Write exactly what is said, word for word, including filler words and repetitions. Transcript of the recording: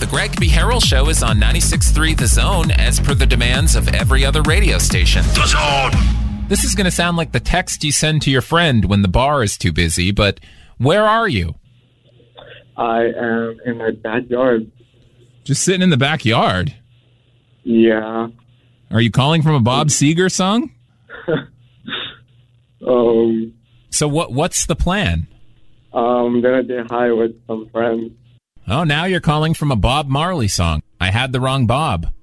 The Greg B. Harrell Show is on ninety-six point three The Zone as per the demands of every other radio station. The Zone! This is going to sound like the text you send to your friend when the bar is too busy, but where are you? I am in my backyard. Just sitting in the backyard? Yeah. Are you calling from a Bob Seger song? um. So what? what's the plan? I'm going to get high with some friends. Oh, now you're calling from a Bob Marley song. I had the wrong Bob.